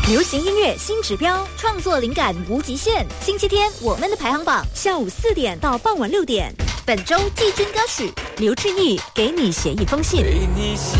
流行音乐新指标，创作灵感无极限。星期天我们的排行榜，下午4点到傍晚6点。本周季军歌曲刘志毅《给你写一封信》。